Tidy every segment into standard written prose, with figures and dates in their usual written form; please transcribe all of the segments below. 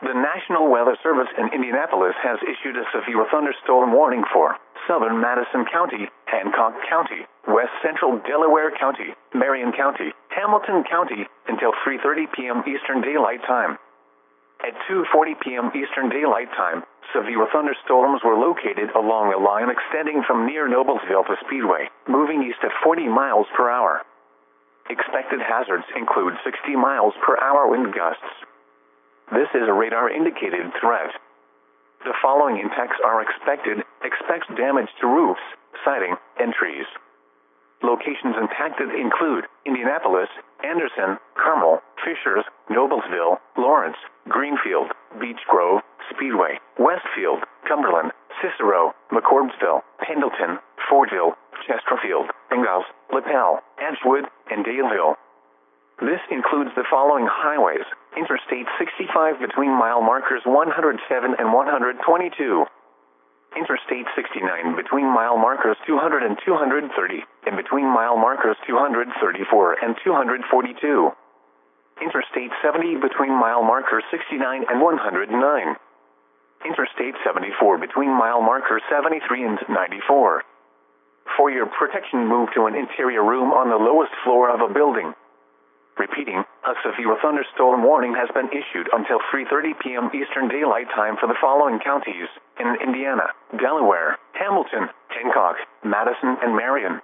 The National Weather Service in Indianapolis has issued a severe thunderstorm warning for southern Madison County, Hancock County, west central Delaware County, Marion County, Hamilton County, until 3:30 p.m. Eastern Daylight Time. At 2:40 p.m. Eastern Daylight Time, severe thunderstorms were located along a line extending from near Noblesville to Speedway, moving east at 40 miles per hour. Expected hazards include 60 miles per hour wind gusts. This is a radar-indicated threat. The following impacts are expected. Expect damage to roofs, siding, and trees. Locations impacted include Indianapolis, Anderson, Carmel, Fishers, Noblesville, Lawrence, Greenfield, Beech Grove, Speedway, Westfield, Cumberland, Cicero, McCordsville, Pendleton, Fordville, Chesterfield, Ingalls, Lapel, Edgewood, and Daleville. This includes the following highways: Interstate 65 between mile markers 107 and 122. Interstate 69 between mile markers 200 and 230, and between mile markers 234 and 242. Interstate 70 between mile markers 69 and 109. Interstate 74 between mile markers 73 and 94. For your protection, move to an interior room on the lowest floor of a building. Repeating, a severe thunderstorm warning has been issued until 3:30 p.m. Eastern Daylight Time for the following counties in Indiana: Delaware, Hamilton, Hancock, Madison, and Marion.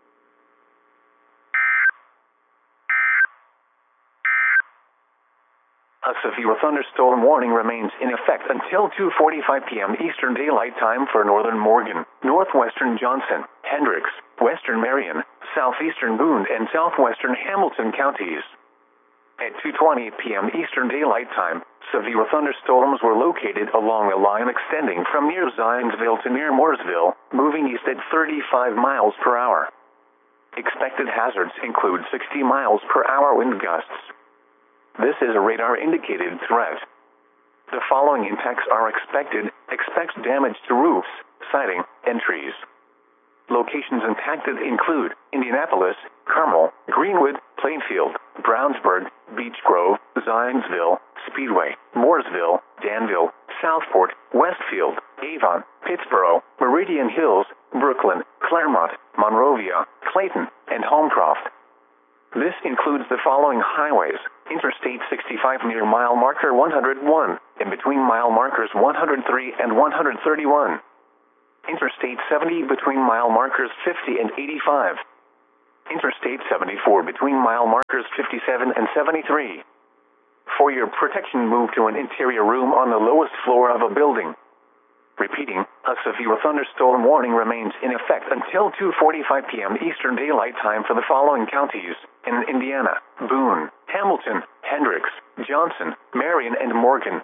A severe thunderstorm warning remains in effect until 2:45 p.m. Eastern Daylight Time for northern Morgan, northwestern Johnson, Hendricks, western Marion, southeastern Boone, and southwestern Hamilton counties. At 2:20 p.m. Eastern Daylight Time, severe thunderstorms were located along a line extending from near Zionsville to near Mooresville, moving east at 35 miles per hour. Expected hazards include 60 miles per hour wind gusts. This is a radar-indicated threat. The following impacts are expected. Expect damage to roofs, siding, and trees. Locations impacted include Indianapolis, Carmel, Greenwood, Plainfield, Brownsburg, Beech Grove, Zionsville, Speedway, Mooresville, Danville, Southport, Westfield, Avon, Pittsboro, Meridian Hills, Brooklyn, Claremont, Monrovia, Clayton, and Homecroft. This includes the following highways: Interstate 65 near mile marker 101, and between mile markers 103 and 131. Interstate 70 between mile markers 50 and 85. Interstate 74 between mile markers 57 and 73. For your protection, move to an interior room on the lowest floor of a building. Repeating, a severe thunderstorm warning remains in effect until 2:45 p.m. Eastern Daylight Time for the following counties in Indiana: Boone, Hamilton, Hendricks, Johnson, Marion, and Morgan.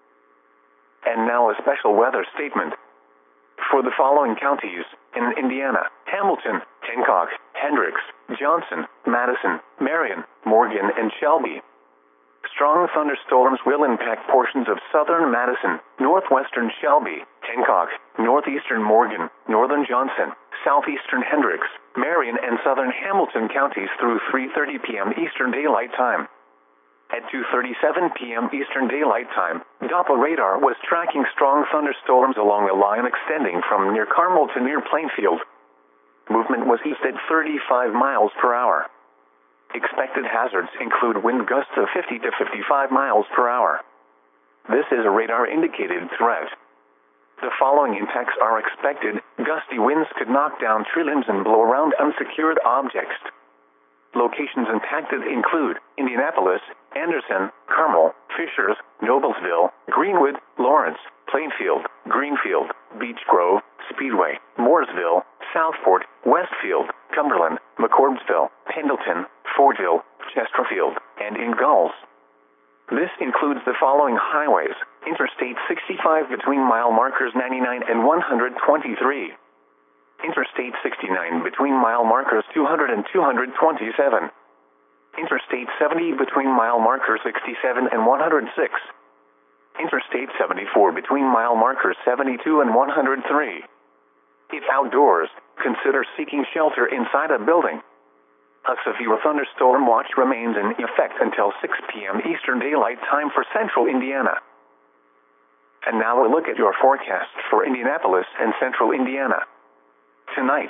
And now a special weather statement. For the following counties in Indiana: Hamilton, Hancock, Hendricks, Johnson, Madison, Marion, Morgan, and Shelby. Strong thunderstorms will impact portions of southern Madison, northwestern Shelby, Hancock, northeastern Morgan, northern Johnson, southeastern Hendricks, Marion, and southern Hamilton counties through 3:30 p.m. Eastern Daylight Time. At 2:37 p.m. Eastern Daylight Time, Doppler radar was tracking strong thunderstorms along a line extending from near Carmel to near Plainfield. Movement was east at 35 miles per hour. Expected hazards include wind gusts of 50 to 55 miles per hour. This is a radar-indicated threat. The following impacts are expected. Gusty winds could knock down tree limbs and blow around unsecured objects. Locations impacted include Indianapolis, Anderson, Carmel, Fishers, Noblesville, Greenwood, Lawrence, Plainfield, Greenfield, Beech Grove, Speedway, Mooresville, Southport, Westfield, Cumberland, McCordsville, Pendleton, Fordville, Chesterfield, and Ingalls. This includes the following highways: Interstate 65 between mile markers 99 and 123. Interstate 69 between mile markers 200 and 227. Interstate 70 between mile markers 67 and 106. Interstate 74 between mile markers 72 and 103. If outdoors, consider seeking shelter inside a building. A severe thunderstorm watch remains in effect until 6 p.m. Eastern Daylight Time for central Indiana. And now a look at your forecast for Indianapolis and central Indiana. Tonight,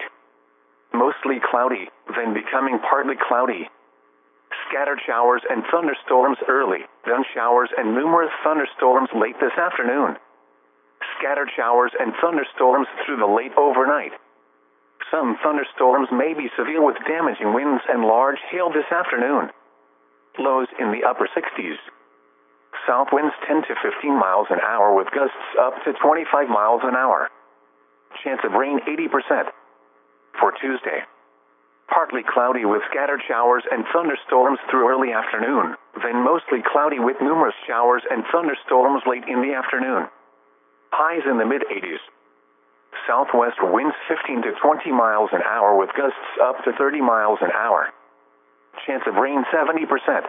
mostly cloudy, then becoming partly cloudy. Scattered showers and thunderstorms early, then showers and numerous thunderstorms late this afternoon. Scattered showers and thunderstorms through the late overnight. Some thunderstorms may be severe with damaging winds and large hail this afternoon. Lows in the upper 60s. South winds 10 to 15 miles an hour with gusts up to 25 miles an hour. Chance of rain 80%. For Tuesday, partly cloudy with scattered showers and thunderstorms through early afternoon, then mostly cloudy with numerous showers and thunderstorms late in the afternoon. Highs in the mid-80s. Southwest winds 15 to 20 miles an hour with gusts up to 30 miles an hour. Chance of rain 70%.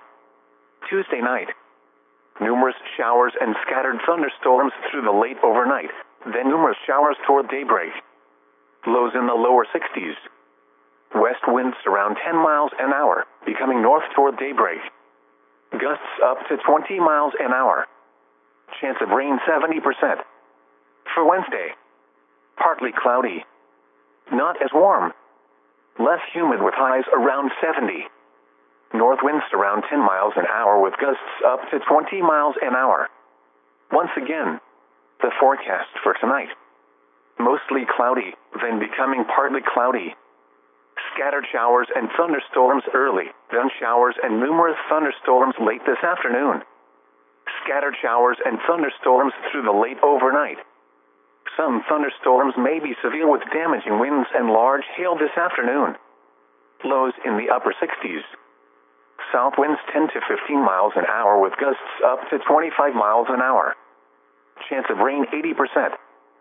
Tuesday night, numerous showers and scattered thunderstorms through the late overnight, then numerous showers toward daybreak. Lows in the lower 60s. West winds around 10 miles an hour, becoming north toward daybreak. Gusts up to 20 miles an hour. Chance of rain 70%. For Wednesday, partly cloudy. Not as warm. Less humid with highs around 70. North winds around 10 miles an hour with gusts up to 20 miles an hour. Once again, the forecast for tonight. Mostly cloudy, then becoming partly cloudy. Scattered showers and thunderstorms early, then showers and numerous thunderstorms late this afternoon. Scattered showers and thunderstorms through the late overnight. Some thunderstorms may be severe with damaging winds and large hail this afternoon. Lows in the upper 60s. South winds 10 to 15 miles an hour with gusts up to 25 miles an hour. Chance of rain 80%.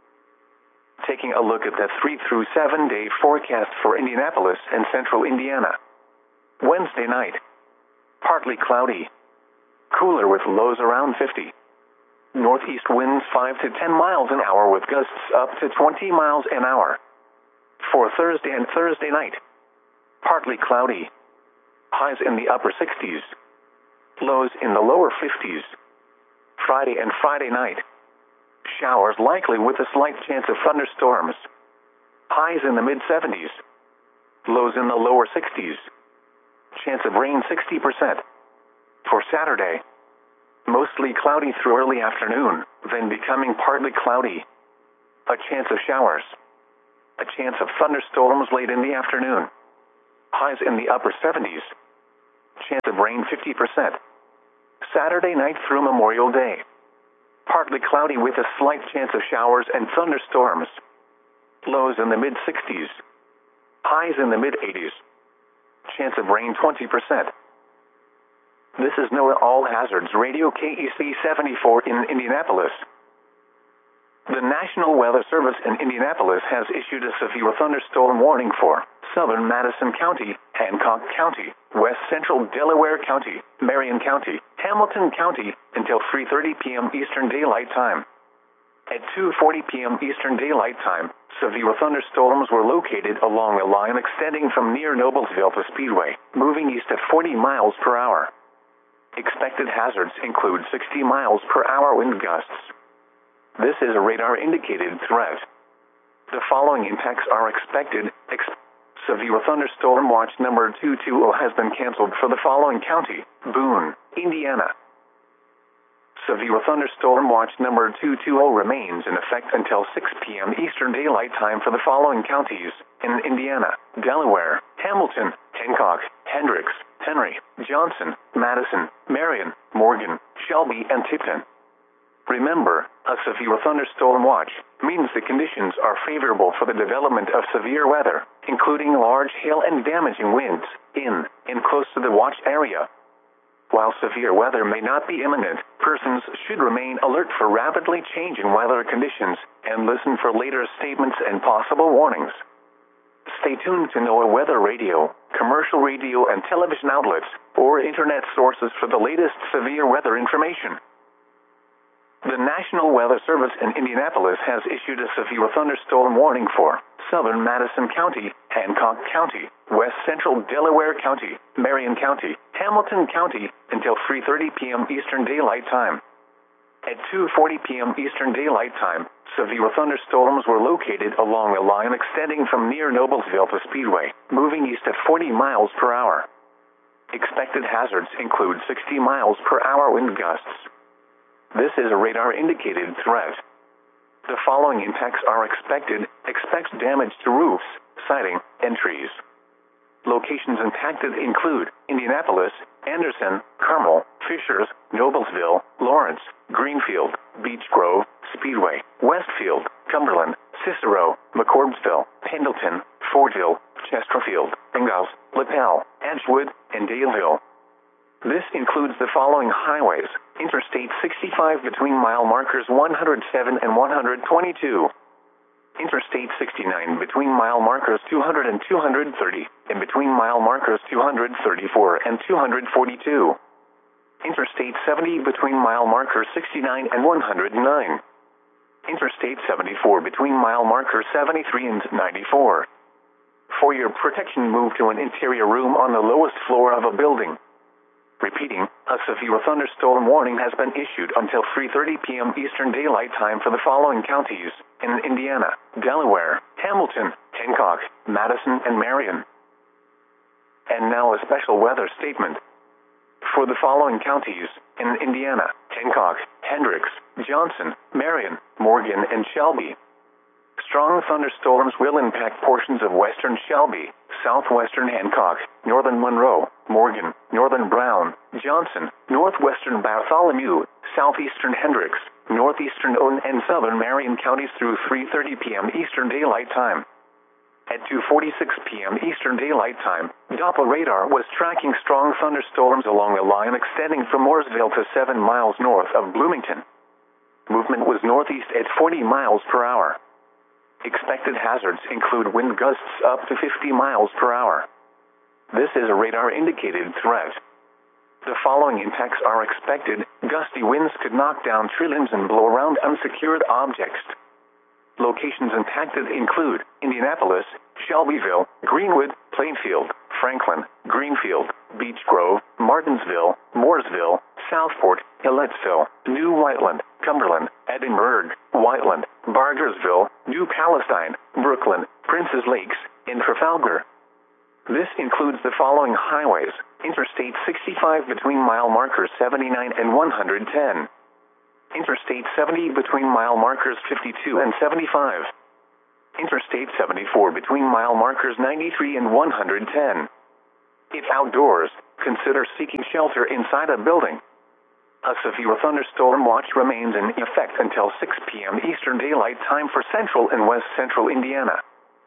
Taking a look at the 3 through 7 day forecast for Indianapolis and central Indiana. Wednesday night, partly cloudy. Cooler with lows around 50. Northeast winds 5 to 10 miles an hour with gusts up to 20 miles an hour. For Thursday and Thursday night, partly cloudy. Highs in the upper 60s. Lows in the lower 50s. Friday and Friday night, showers likely with a slight chance of thunderstorms. Highs in the mid-70s. Lows in the lower 60s. Chance of rain 60%. For Saturday, mostly cloudy through early afternoon, then becoming partly cloudy. A chance of showers. A chance of thunderstorms late in the afternoon. Highs in the upper 70s. Chance of rain 50%. Saturday night through Memorial Day. Partly cloudy with a slight chance of showers and thunderstorms. Lows in the mid-60s. Highs in the mid-80s. Chance of rain 20%. This is NOAA All Hazards Radio KEC 74 in Indianapolis. The National Weather Service in Indianapolis has issued a severe thunderstorm warning for southern Madison County, Hancock County, west central Delaware County, Marion County, Hamilton County, until 3:30 p.m. Eastern Daylight Time. At 2:40 p.m. Eastern Daylight Time, severe thunderstorms were located along a line extending from near Noblesville to Speedway, moving east at 40 miles per hour. Expected hazards include 60 miles per hour wind gusts. This is a radar-indicated threat. The following impacts are expected. Severe thunderstorm watch number 220 has been canceled for the following county: Boone, Indiana. Severe thunderstorm watch number 220 remains in effect until 6 p.m. Eastern Daylight Time for the following counties in Indiana: Delaware, Hamilton, Hancock, Hendricks, Henry, Johnson, Madison, Marion, Morgan, Shelby, and Tipton. Remember, a severe thunderstorm watch means the conditions are favorable for the development of severe weather, including large hail and damaging winds, in and close to the watch area. While severe weather may not be imminent, persons should remain alert for rapidly changing weather conditions and listen for later statements and possible warnings. Stay tuned to NOAA Weather Radio, commercial radio and television outlets, or internet sources for the latest severe weather information. The National Weather Service in Indianapolis has issued a severe thunderstorm warning for southern Madison County, Hancock County, west central Delaware County, Marion County, Hamilton County, until 3:30 p.m. Eastern Daylight Time. At 2:40 p.m. Eastern Daylight Time, severe thunderstorms were located along a line extending from near Noblesville to Speedway, moving east at 40 miles per hour. Expected hazards include 60 miles per hour wind gusts. This is a radar-indicated threat. The following impacts are expected. Expect damage to roofs, siding, and trees. Locations impacted include Indianapolis, Anderson, Carmel, Fishers, Noblesville, Lawrence, Greenfield, Beech Grove, Speedway, Westfield, Cumberland, Cicero, McCordsville, Pendleton, Fortville, Chesterfield, Ingalls, Lapel, Edgewood, and Daleville. This includes the following highways: Interstate 65 between mile markers 107 and 122. Interstate 69 between mile markers 200 and 230, and between mile markers 234 and 242. Interstate 70 between mile markers 69 and 109. Interstate 74 between mile markers 73 and 94. For your protection, move to an interior room on the lowest floor of a building. Repeating, a severe thunderstorm warning has been issued until 3:30 p.m. Eastern Daylight Time for the following counties in Indiana: Delaware, Hamilton, Hancock, Madison, and Marion. And now a special weather statement. For the following counties in Indiana: Hancock, Hendricks, Johnson, Marion, Morgan, and Shelby. Strong thunderstorms will impact portions of western Shelby, southwestern Hancock, northern Monroe, Morgan, northern Brown, Johnson, northwestern Bartholomew, southeastern Hendricks, northeastern Owen, and southern Marion counties through 3:30 p.m. Eastern Daylight Time. At 2:46 p.m. Eastern Daylight Time, Doppler radar was tracking strong thunderstorms along a line extending from Mooresville to 7 miles north of Bloomington. Movement was northeast at 40 miles per hour. Expected hazards include wind gusts up to 50 miles per hour. This is a radar-indicated threat. The following impacts are expected. Gusty winds could knock down tree limbs and blow around unsecured objects. Locations impacted include Indianapolis, Shelbyville, Greenwood, Plainfield, Franklin, Greenfield, Beech Grove, Martinsville, Mooresville, Southport, Ellettsville, New Whiteland, Cumberland, Edinburgh, Whiteland, Bargersville, New Palestine, Brooklyn, Princes Lakes, and Trafalgar. This includes the following highways: Interstate 65 between mile markers 79 and 110. Interstate 70 between mile markers 52 and 75. Interstate 74 between mile markers 93 and 110. If outdoors, consider seeking shelter inside a building. A severe thunderstorm watch remains in effect until 6 p.m. Eastern Daylight Time for central and west central Indiana.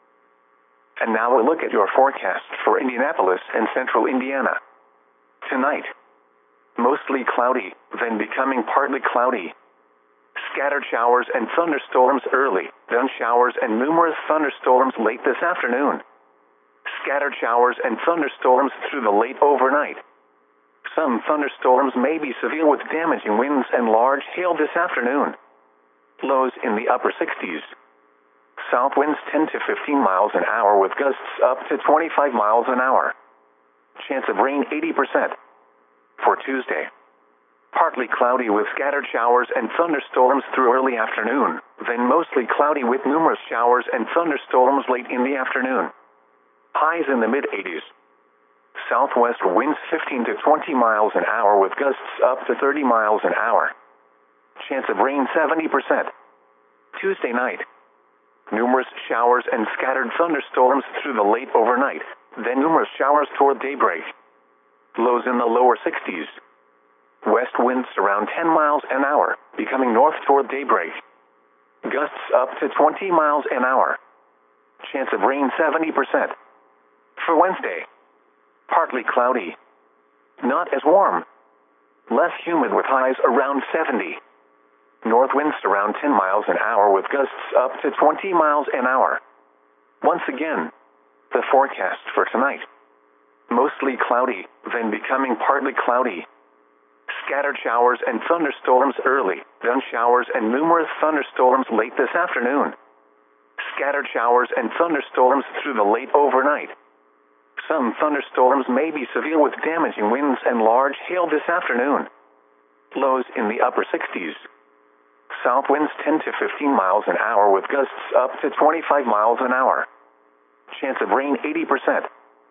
And now a look at your forecast for Indianapolis and central Indiana. Tonight, mostly cloudy, then becoming partly cloudy. Scattered showers and thunderstorms early, then showers and numerous thunderstorms late this afternoon. Scattered showers and thunderstorms through the late overnight. Some thunderstorms may be severe with damaging winds and large hail this afternoon. Lows in the upper 60s. South winds 10 to 15 miles an hour with gusts up to 25 miles an hour. Chance of rain 80%. For Tuesday, partly cloudy with scattered showers and thunderstorms through early afternoon, then mostly cloudy with numerous showers and thunderstorms late in the afternoon. Highs in the mid-80s. Southwest winds 15 to 20 miles an hour with gusts up to 30 miles an hour. Chance of rain 70%. Tuesday night, numerous showers and scattered thunderstorms through the late overnight, then numerous showers toward daybreak. Lows in the lower 60s. West winds around 10 miles an hour, becoming north toward daybreak. Gusts up to 20 miles an hour. Chance of rain 70%. For Wednesday, partly cloudy. Not as warm. Less humid with highs around 70. North winds around 10 miles an hour with gusts up to 20 miles an hour. Once again, the forecast for tonight. Mostly cloudy, then becoming partly cloudy. Scattered showers and thunderstorms early, then showers and numerous thunderstorms late this afternoon. Scattered showers and thunderstorms through the late overnight. Some thunderstorms may be severe with damaging winds and large hail this afternoon. Lows in the upper 60s. South winds 10 to 15 miles an hour with gusts up to 25 miles an hour. Chance of rain 80%.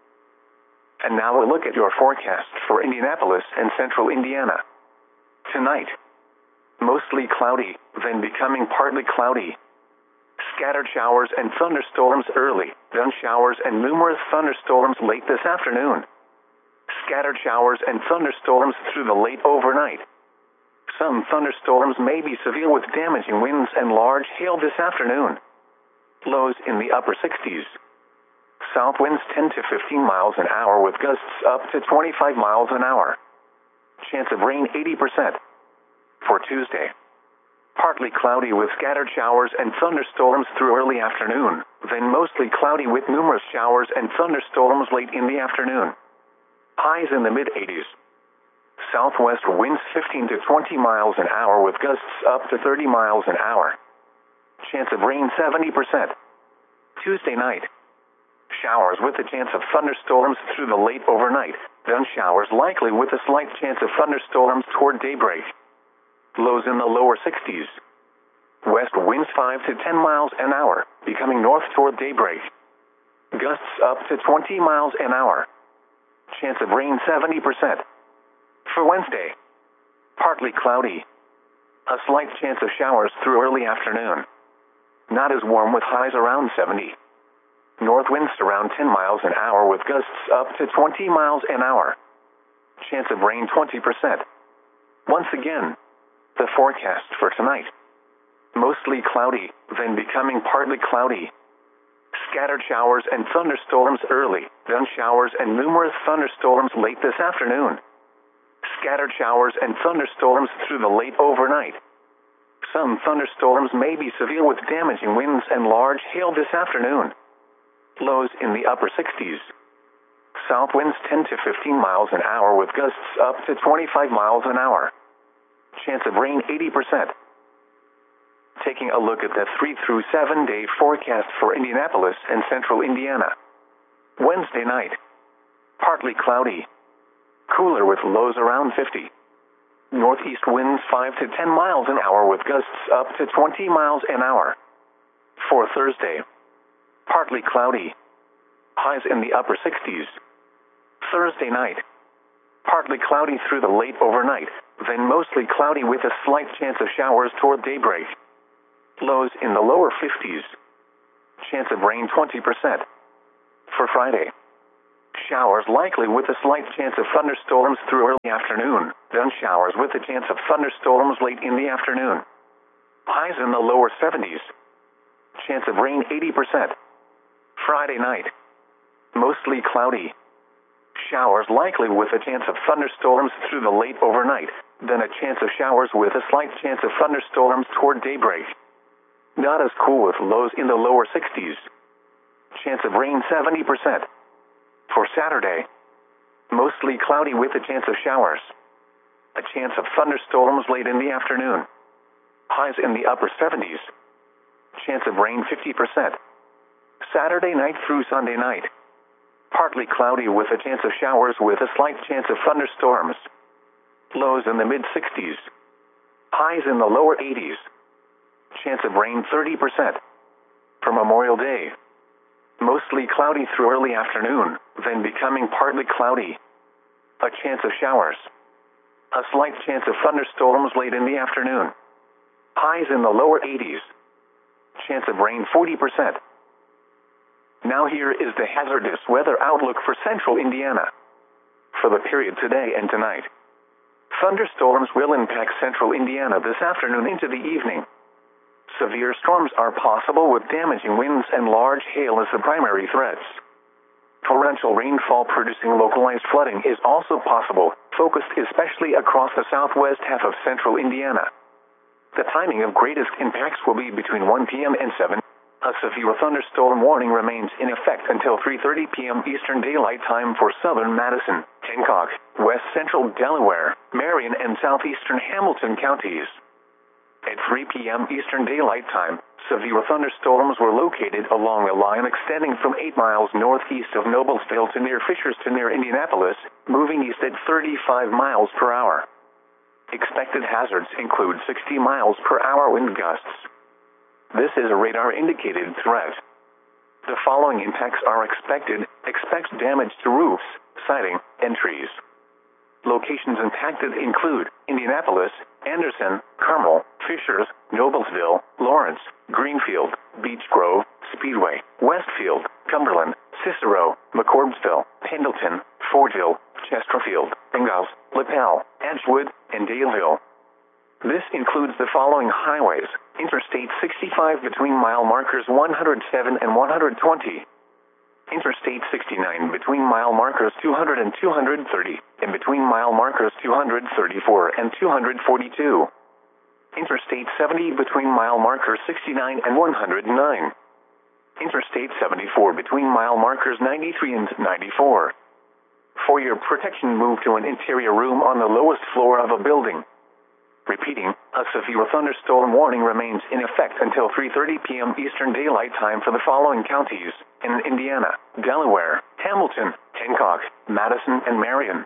And now a look at your forecast for Indianapolis and central Indiana. Tonight, mostly cloudy, then becoming partly cloudy. Scattered showers and thunderstorms early, then showers and numerous thunderstorms late this afternoon. Scattered showers and thunderstorms through the late overnight. Some thunderstorms may be severe with damaging winds and large hail this afternoon. Lows in the upper 60s. South winds 10 to 15 miles an hour with gusts up to 25 miles an hour. Chance of rain 80%. For Tuesday, partly cloudy with scattered showers and thunderstorms through early afternoon, then mostly cloudy with numerous showers and thunderstorms late in the afternoon. Highs in the mid-80s. Southwest winds 15 to 20 miles an hour with gusts up to 30 miles an hour. Chance of rain 70%. Tuesday night, showers with a chance of thunderstorms through the late overnight, then showers likely with a slight chance of thunderstorms toward daybreak. Lows in the lower 60s. West winds 5 to 10 miles an hour, becoming north toward daybreak. Gusts up to 20 miles an hour. Chance of rain 70%. For Wednesday, partly cloudy. A slight chance of showers through early afternoon. Not as warm with highs around 70. North winds around 10 miles an hour with gusts up to 20 miles an hour. Chance of rain 20%. Once again, the forecast for tonight. Mostly cloudy, then becoming partly cloudy. Scattered showers and thunderstorms early, then showers and numerous thunderstorms late this afternoon. Scattered showers and thunderstorms through the late overnight. Some thunderstorms may be severe with damaging winds and large hail this afternoon. Lows in the upper 60s. South winds 10 to 15 miles an hour with gusts up to 25 miles an hour. Chance of rain 80%. Taking a look at the 3 through 7 day forecast for Indianapolis and central Indiana. Wednesday night, partly cloudy. Cooler with lows around 50. Northeast winds 5 to 10 miles an hour with gusts up to 20 miles an hour. For Thursday, partly cloudy. Highs in the upper 60s. Thursday night, partly cloudy through the late overnight, then mostly cloudy with a slight chance of showers toward daybreak. Lows in the lower 50s. Chance of rain 20%. For Friday, showers likely with a slight chance of thunderstorms through early afternoon, then showers with a chance of thunderstorms late in the afternoon. Highs in the lower 70s. Chance of rain 80%. Friday night, mostly cloudy. Showers likely with a chance of thunderstorms through the late overnight, then a chance of showers with a slight chance of thunderstorms toward daybreak. Not as cool with lows in the lower 60s. Chance of rain 70%. For Saturday, mostly cloudy with a chance of showers. A chance of thunderstorms late in the afternoon. Highs in the upper 70s. Chance of rain 50%. Saturday night through Sunday night, partly cloudy with a chance of showers with a slight chance of thunderstorms. Lows in the mid-60s. Highs in the lower 80s. Chance of rain 30%. For Memorial Day, mostly cloudy through early afternoon, then becoming partly cloudy. A chance of showers. A slight chance of thunderstorms late in the afternoon. Highs in the lower 80s. Chance of rain 40%. Now here is the hazardous weather outlook for central Indiana. For the period today and tonight, thunderstorms will impact central Indiana this afternoon into the evening. Severe storms are possible with damaging winds and large hail as the primary threats. Torrential rainfall producing localized flooding is also possible, focused especially across the southwest half of central Indiana. The timing of greatest impacts will be between 1 p.m. and 7. A severe thunderstorm warning remains in effect until 3:30 p.m. Eastern Daylight Time for southern Madison, Hancock, west central Delaware, Marion, and southeastern Hamilton counties. At 3 p.m. Eastern Daylight Time, severe thunderstorms were located along a line extending from 8 miles northeast of Noblesville to near Fishers to near Indianapolis, moving east at 35 miles per hour. Expected hazards include 60 miles per hour wind gusts. This is a radar-indicated threat. The following impacts are expected. Expect damage to roofs, siding, and trees. Locations impacted include Indianapolis, Anderson, Carmel, Fishers, Noblesville, Lawrence, Greenfield, Beech Grove, Speedway, Westfield, Cumberland, Cicero, McCordsville, Pendleton, Fortville, Chesterfield, Ingalls, Lapel, Edgewood, and Daleville. This includes the following highways: Interstate 65 between mile markers 107 and 120. Interstate 69 between mile markers 200 and 230, and between mile markers 234 and 242. Interstate 70 between mile markers 69 and 109. Interstate 74 between mile markers 93 and 94. For your protection, move to an interior room on the lowest floor of a building. Repeating, a severe thunderstorm warning remains in effect until 3:30 p.m. Eastern Daylight Time for the following counties in Indiana, Delaware, Hamilton, Hancock, Madison, and Marion.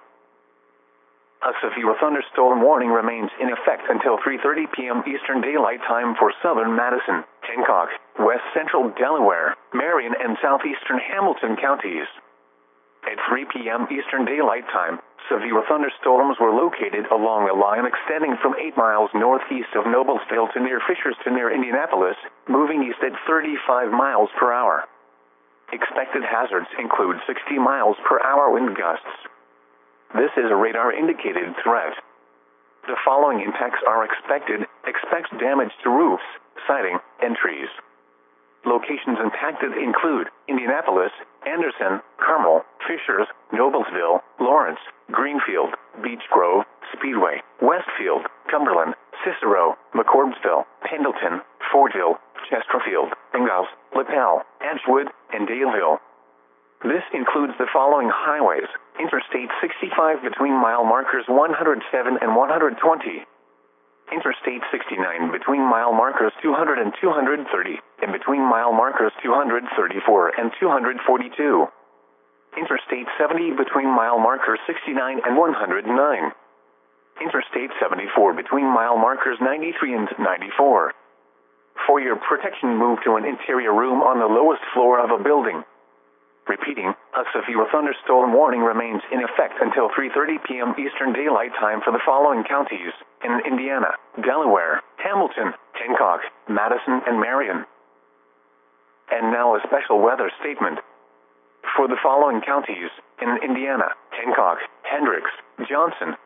A severe thunderstorm warning remains in effect until 3:30 p.m. Eastern Daylight Time for southern Madison, Hancock, west central Delaware, Marion, and southeastern Hamilton counties. At 3 p.m. Eastern Daylight Time, severe thunderstorms were located along a line extending from 8 miles northeast of Noblesville to near Fishers to near Indianapolis, moving east at 35 miles per hour. Expected hazards include 60 miles per hour wind gusts. This is a radar-indicated threat. The following impacts are expected. Expect damage to roofs, siding, and trees. Locations impacted include Indianapolis, Anderson, Carmel, Fishers, Noblesville, Lawrence, Greenfield, Beech Grove, Speedway, Westfield, Cumberland, Cicero, McCordsville, Pendleton, Fortville, Chesterfield, Ingalls, Lapel, Edgewood, and Daleville. This includes the following highways: Interstate 65 between mile markers 107 and 120. Interstate 69 between mile markers 200 and 230, and between mile markers 234 and 242. Interstate 70 between mile markers 69 and 109. Interstate 74 between mile markers 93 and 94. For your protection, move to an interior room on the lowest floor of a building. Repeating, a severe thunderstorm warning remains in effect until 3:30 p.m. Eastern Daylight Time for the following counties in Indiana, Delaware, Hamilton, Hancock, Madison, and Marion. And now a special weather statement. For the following counties in Indiana, Hancock, Hendricks, Johnson,